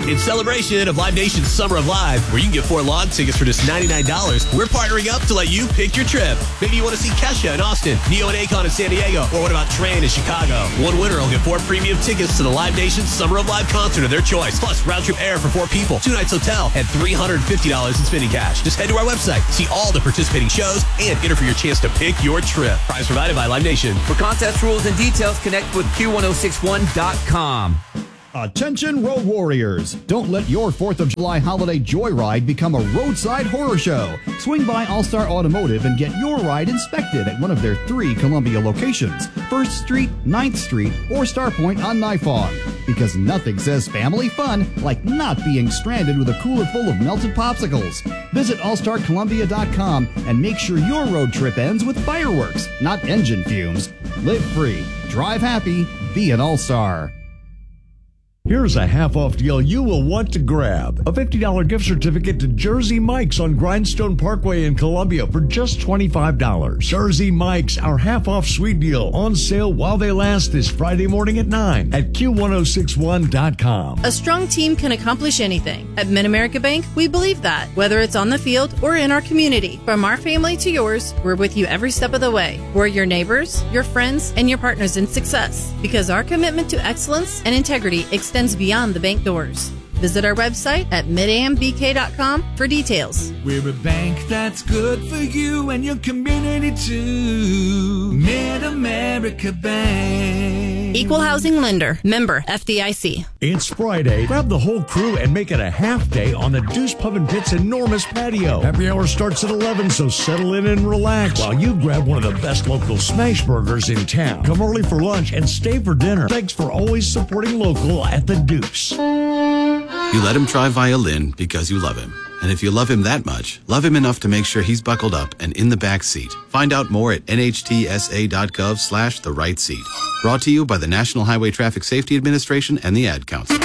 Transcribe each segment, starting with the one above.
In celebration of Live Nation's Summer of Live, where you can get 4 lawn tickets for just $99, we're partnering up to let you pick your trip. Maybe you want to see Kesha in Austin, Neo and Akon in San Diego, or what about Tran in Chicago? One winner will get 4 premium tickets to the Live Nation's Summer of Live concert of their choice, plus round-trip air for 4 people, 2 nights hotel, and $350 in spending cash. Just head to our website, see all the participating shows, and enter for your chance to pick your trip. Prize provided by Live Nation. For contest rules and details, connect with Q1061.com. Attention road warriors! Don't let your 4th of July holiday joyride become a roadside horror show. Swing by All-Star Automotive and get your ride inspected at one of their 3 Columbia locations, 1st Street, 9th Street, or Starpoint on Nifong. Because nothing says family fun like not being stranded with a cooler full of melted popsicles. Visit allstarcolumbia.com and make sure your road trip ends with fireworks, not engine fumes. Live free, drive happy, be an All-Star. Here's a half-off deal you will want to grab. A $50 gift certificate to Jersey Mike's on Grindstone Parkway in Columbia for just $25. Jersey Mike's, our half-off sweet deal, on sale while they last this Friday morning at 9 at Q1061.com. A strong team can accomplish anything. At Mid-America Bank, we believe that. Whether it's on the field or in our community, from our family to yours, we're with you every step of the way. We're your neighbors, your friends, and your partners in success. Because our commitment to excellence and integrity extends beyond the bank doors. Visit our website at midambk.com for details. We're a bank that's good for you and your community too. Mid-America Bank. Equal housing lender. Member FDIC. It's Friday. Grab the whole crew and make it a half day on the Deuce Pub and Pit's enormous patio. Happy hour starts at 11, so settle in and relax while you grab one of the best local smash burgers in town. Come early for lunch and stay for dinner. Thanks for always supporting local at the Deuce. You let him try violin because you love him. And if you love him that much, love him enough to make sure he's buckled up and in the back seat. Find out more at nhtsa.gov/the-right seat. Brought to you by the National Highway Traffic Safety Administration and the Ad Council.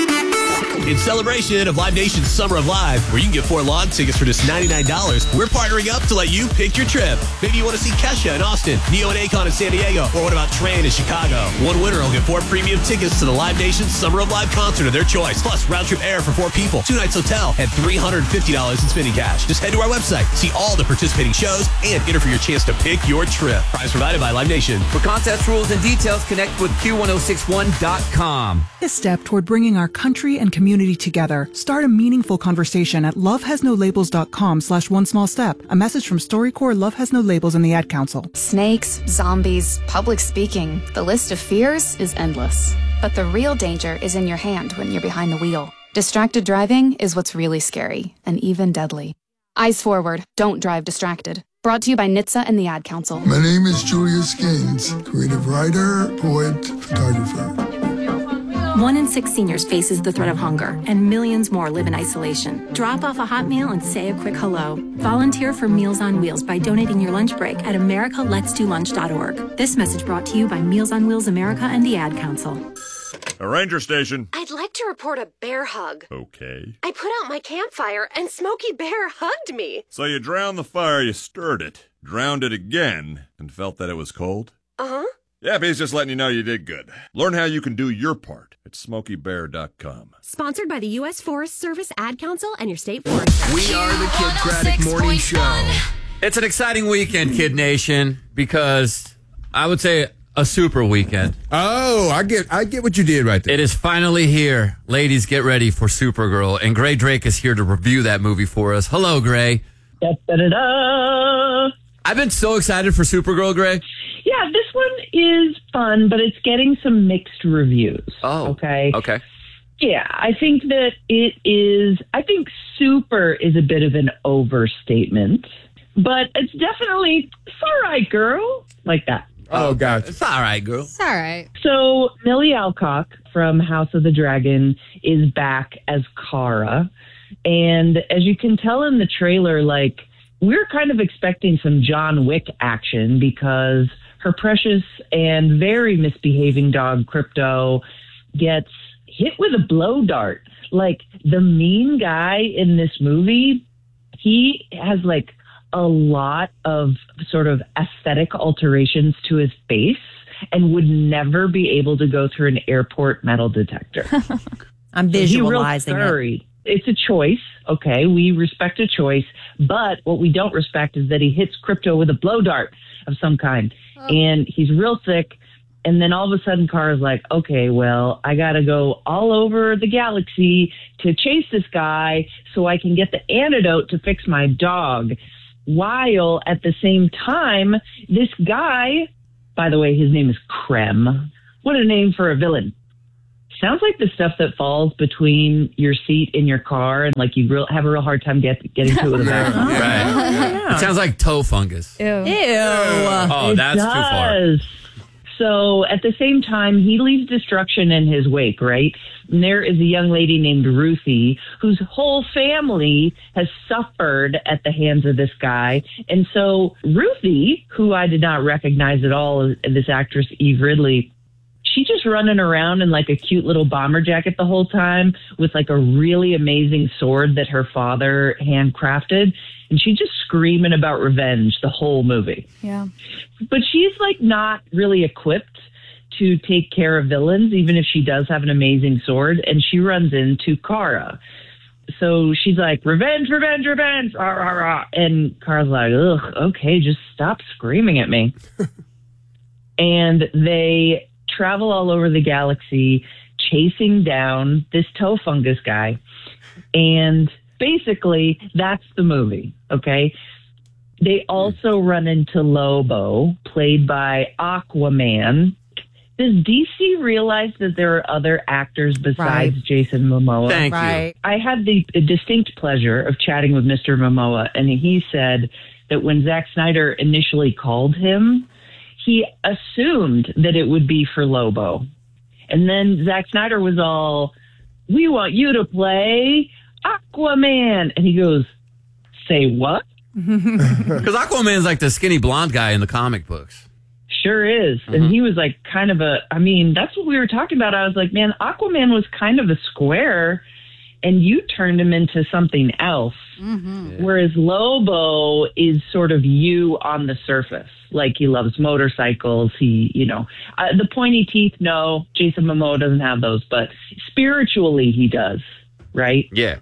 In celebration of Live Nation's Summer of Live, where you can get 4 lawn tickets for just $99, we're partnering up to let you pick your trip. Maybe you want to see Kesha in Austin, Neo and Akon in San Diego, or what about Tran in Chicago? One winner will get 4 premium tickets to the Live Nation's Summer of Live concert of their choice, plus round-trip air for 4 people, 2 nights hotel, and $350 in spending cash. Just head to our website, see all the participating shows, and enter for your chance to pick your trip. Prize provided by Live Nation. For contest rules and details, connect with Q1061.com. A step toward bringing our country and community together. Start a meaningful conversation at lovehasnolabels.com/one small step. A message from StoryCorps, Love Has No Labels, and the Ad Council. Snakes, zombies, public speaking. The list of fears is endless. But the real danger is in your hand when you're behind the wheel. Distracted driving is what's really scary and even deadly. Eyes forward. Don't drive distracted. Brought to you by NHTSA and the Ad Council. My name is Julius Gaines, creative writer, poet, photographer. 1 in 6 seniors faces the threat of hunger, and millions more live in isolation. Drop off a hot meal and say a quick hello. Volunteer for Meals on Wheels by donating your lunch break at americaletsdolunch.org. This message brought to you by Meals on Wheels America and the Ad Council. A ranger station. I'd like to report a bear hug. Okay. I put out my campfire and Smokey Bear hugged me. So you drowned the fire, you stirred it, drowned it again, and felt that it was cold? Uh-huh. Yep, he's just letting you know you did good. Learn how you can do your part at SmokeyBear.com. Sponsored by the U.S. Forest Service, Ad Council, and your state forest. We are the Kid Craddock Morning Show. It's an exciting weekend, Kid Nation, because I would say a super weekend. Oh, I get what you did right there. It is finally here. Ladies, get ready for Supergirl. And Gray Drake is here to review that movie for us. Hello, Gray. Da-da-da-da. I've been so excited for Supergirl, Gray. Yeah, this one is fun, but it's getting some mixed reviews. Oh, okay. Okay. Yeah, I think that it is. I think super is a bit of an overstatement, but it's definitely, it's all right, girl, like that. Oh, God. It's all right, girl. It's all right. So Millie Alcock from House of the Dragon is back as Kara. And as you can tell in the trailer, like, we're kind of expecting some John Wick action because her precious and very misbehaving dog, Crypto, gets hit with a blow dart. Like, the mean guy in this movie, he has, like, a lot of sort of aesthetic alterations to his face and would never be able to go through an airport metal detector. I'm visualizing it. It's a choice. Okay, we respect a choice. But what we don't respect is that he hits Krypto with a blow dart of some kind. And he's real sick. And then all of a sudden, Kara's like, okay, well, I got to go all over the galaxy to chase this guy so I can get the antidote to fix my dog. While at the same time, this guy, by the way, his name is Krem. What a name for a villain. Sounds like the stuff that falls between your seat in your car and like you have a real hard time getting to it with a bathroom. Right. It sounds like toe fungus. Ew. Oh, that's too far. So at the same time, he leaves destruction in his wake, right? And there is a young lady named Ruthie whose whole family has suffered at the hands of this guy. And so Ruthie, who I did not recognize at all, this actress Eve Ridley, she's just running around in like a cute little bomber jacket the whole time with like a really amazing sword that her father handcrafted. And she's just screaming about revenge the whole movie. Yeah. But she's like not really equipped to take care of villains, even if she does have an amazing sword. And she runs into Kara. So she's like, revenge, revenge, revenge. Rah, rah, rah. And Kara's like, ugh, okay, just stop screaming at me. And they travel all over the galaxy chasing down this toe fungus guy. And basically, that's the movie, okay? They also run into Lobo, played by Aquaman. Does DC realize that there are other actors besides Jason Momoa? Thank you. I had the distinct pleasure of chatting with Mr. Momoa, and he said that when Zack Snyder initially called him, he assumed that it would be for Lobo. And then Zack Snyder was all, we want you to play Aquaman. And he goes, say what? Because Aquaman's like the skinny blonde guy in the comic books. Sure is. And he was like kind of that's what we were talking about. I was like, man, Aquaman was kind of a square and you turned him into something else. Whereas Lobo is sort of you on the surface. Like he loves motorcycles. He, the pointy teeth, no, Jason Momoa doesn't have those, but spiritually he does, right? Yeah.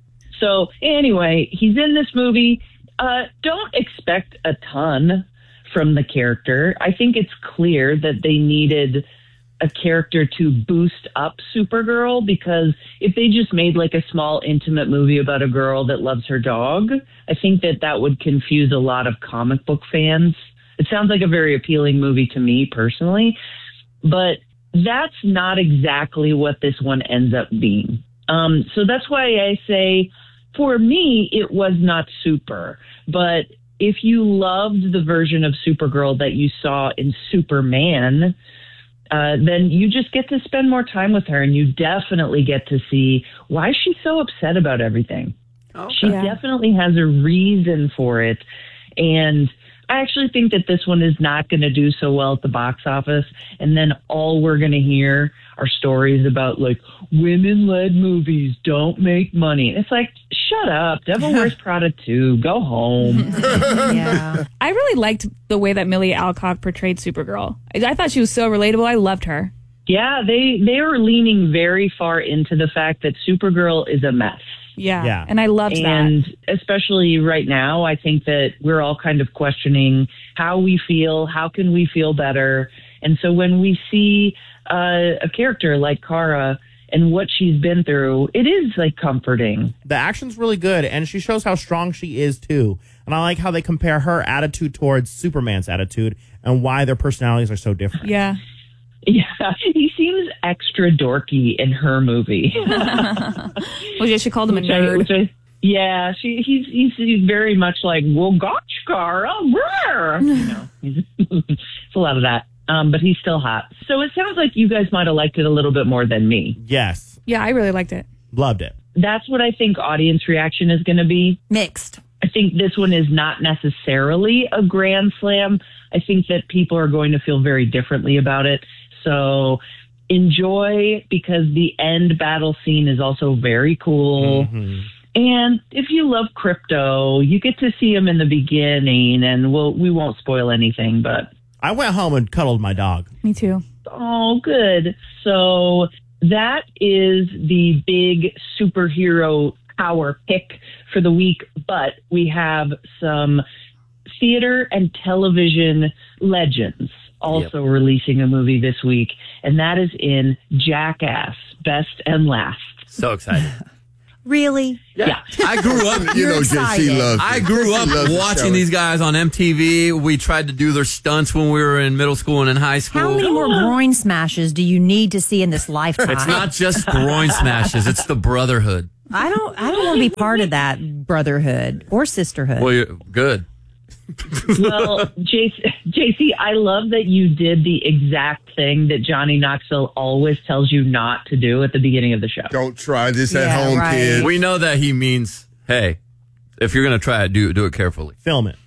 So anyway, he's in this movie. Don't expect a ton from the character. I think it's clear that they needed a character to boost up Supergirl, because if they just made like a small intimate movie about a girl that loves her dog, I think that would confuse a lot of comic book fans. It sounds like a very appealing movie to me personally, but that's not exactly what this one ends up being. So that's why I say, for me, it was not super. But if you loved the version of Supergirl that you saw in Superman, then you just get to spend more time with her, and you definitely get to see why she's so upset about everything. Okay. She definitely has a reason for it. And I actually think that this one is not going to do so well at the box office. And then all we're going to hear are stories about like women-led movies don't make money. It's like, shut up. Devil Wears Prada 2. Go home. Yeah. I really liked the way that Millie Alcock portrayed Supergirl. I thought she was so relatable. I loved her. Yeah, they are leaning very far into the fact that Supergirl is a mess. Yeah. And I loved that. And especially right now, I think that we're all kind of questioning how we feel, how can we feel better? And so when we see a character like Kara and what she's been through, it is like comforting. The action's really good, and she shows how strong she is too. And I like how they compare her attitude towards Superman's attitude and why their personalities are so different. Yeah. Yeah, he seems extra dorky in her movie. Well, yeah, she called him a nerd. He's very much like, well, gotcha, Kara. It's a lot of that. But he's still hot. So it sounds like you guys might have liked it a little bit more than me. Yes. Yeah, I really liked it. Loved it. That's what I think audience reaction is going to be. Mixed. I think this one is not necessarily a grand slam. I think that people are going to feel very differently about it. So enjoy, because the end battle scene is also very cool. And if you love Krypto, you get to see him in the beginning, and we won't spoil anything, but I went home and cuddled my dog. Me too. Oh, good. So that is the big superhero power pick for the week, but we have some theater and television legends also releasing a movie this week, and that is in Jackass, Best and Last. So excited. Really? Yeah. I grew up, JC loves it. I grew up JC loves watching these guys on MTV. We tried to do their stunts when we were in middle school and in high school. How many more groin smashes do you need to see in this lifetime? It's not just groin smashes, it's the brotherhood. I don't want to be part of that brotherhood or sisterhood. Well, you're good. Well, JC, I love that you did the exact thing that Johnny Knoxville always tells you not to do at the beginning of the show. Don't try this at home, kids. We know that he means, hey, if you're going to try it, do it carefully. Film it.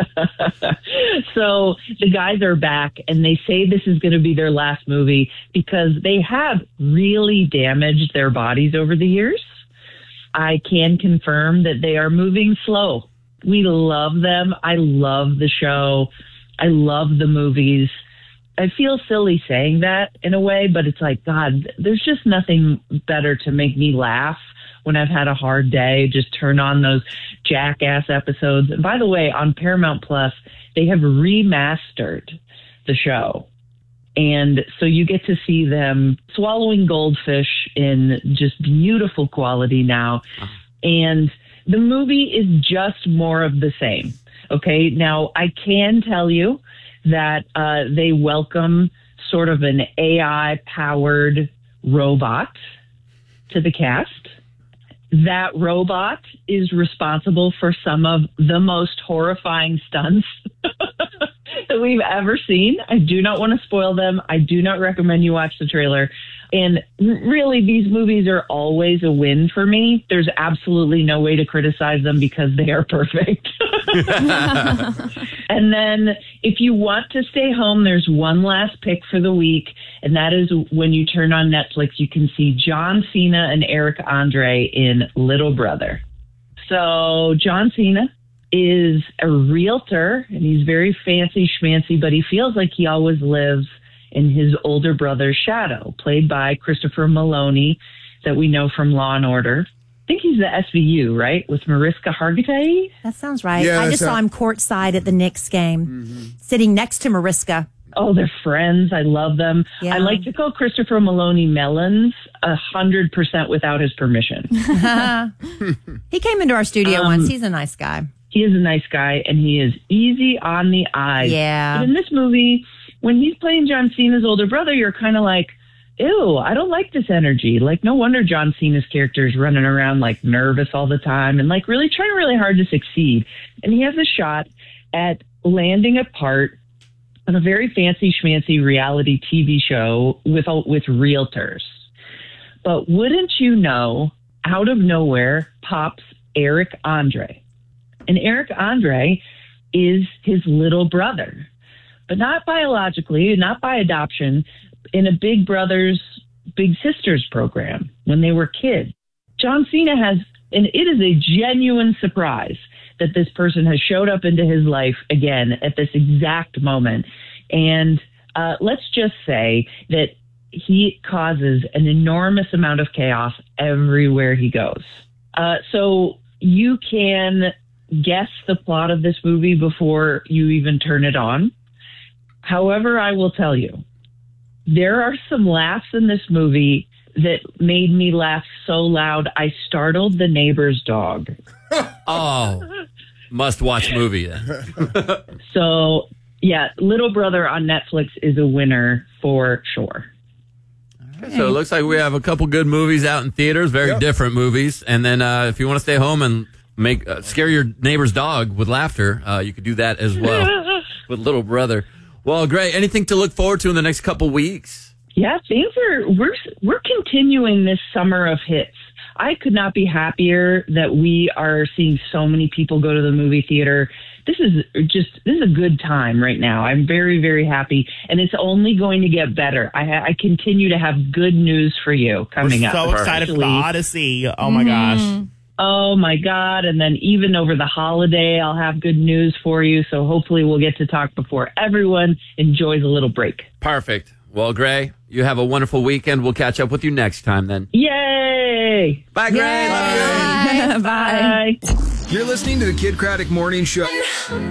So the guys are back, and they say this is going to be their last movie because they have really damaged their bodies over the years. I can confirm that they are moving slow. We love them. I love the show. I love the movies. I feel silly saying that in a way, but it's like, God, there's just nothing better to make me laugh when I've had a hard day. Just turn on those Jackass episodes. And by the way, on Paramount Plus, they have remastered the show. And so you get to see them swallowing goldfish in just beautiful quality now. And the movie is just more of the same. Okay. Now, I can tell you that they welcome sort of an AI-powered robot to the cast. That robot is responsible for some of the most horrifying stunts that we've ever seen. I do not want to spoil them. I do not recommend you watch the trailer. And really, these movies are always a win for me. There's absolutely no way to criticize them because they are perfect. And then if you want to stay home, there's one last pick for the week. And that is when you turn on Netflix, you can see John Cena and Eric Andre in Little Brother. So John Cena is a realtor, and he's very fancy schmancy, but he feels like he always lives in his older brother's shadow, played by Christopher Maloney, that we know from Law and Order. I think he's the SVU, right? With Mariska Hargitay? That sounds right. Yeah, I just saw him courtside at the Knicks game, sitting next to Mariska. Oh, they're friends. I love them. Yeah. I like to call Christopher Maloney Melons 100% without his permission. He came into our studio once. He's a nice guy. He is a nice guy, and he is easy on the eyes. Yeah. But in this movie, when he's playing John Cena's older brother, you're kind of like, ew, I don't like this energy. Like, no wonder John Cena's character is running around, like, nervous all the time and, like, really trying really hard to succeed. And he has a shot at landing a part on a very fancy schmancy reality TV show with realtors. But wouldn't you know, out of nowhere pops Eric Andre. And Eric Andre is his little brother, but not biologically, not by adoption, in a Big Brothers, Big Sisters program when they were kids. John Cena has, and it is a genuine surprise that this person has showed up into his life again at this exact moment. And let's just say that he causes an enormous amount of chaos everywhere he goes. So you can guess the plot of this movie before you even turn it on. However, I will tell you, there are some laughs in this movie that made me laugh so loud I startled the neighbor's dog. Oh, must-watch movie then. So, yeah, Little Brother on Netflix is a winner for sure. So it looks like we have a couple good movies out in theaters, very different movies. And then if you want to stay home and make scare your neighbor's dog with laughter, you could do that as well with Little Brother. Well, great. Anything to look forward to in the next couple weeks? Yeah, we're continuing this summer of hits. I could not be happier that we are seeing so many people go to the movie theater. This is a good time right now. I'm very, very happy, and it's only going to get better. I continue to have good news for you coming up. We're so excited for the Odyssey. Oh my gosh. Oh my God. And then even over the holiday, I'll have good news for you. So hopefully we'll get to talk before everyone enjoys a little break. Perfect. Well, Gray, you have a wonderful weekend. We'll catch up with you next time then. Yay! Bye, Gray. Bye. You're listening to the Kid Craddock Morning Show.